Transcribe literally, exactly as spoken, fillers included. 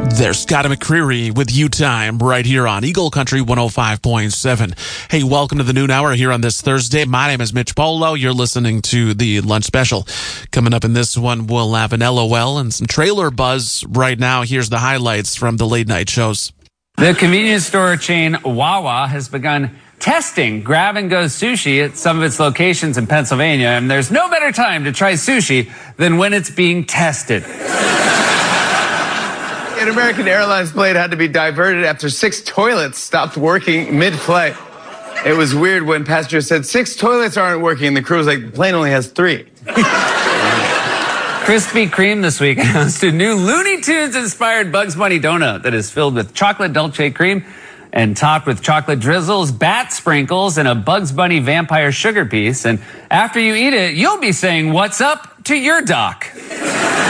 There's Scott McCreery with You Time right here on Eagle Country one oh five point seven. Hey, welcome to the noon hour here on this Thursday. My name is Mitch Polo. You're listening to the lunch special. Coming up in this one, we'll have an L O L and some trailer buzz. Right now, here's the highlights from the late night shows. The convenience store chain Wawa has begun testing grab-and-go sushi at some of its locations in Pennsylvania, and there's no better time to try sushi than when it's being tested. An American Airlines plane had to be diverted after six toilets stopped working mid-flight. It was weird when passengers said, six toilets aren't working. The crew was like, the plane only has three. Krispy Kreme this week announced a new Looney Tunes-inspired Bugs Bunny donut that is filled with chocolate Dolce cream and topped with chocolate drizzles, bat sprinkles, and a Bugs Bunny vampire sugar piece. And after you eat it, you'll be saying, what's up to your doc.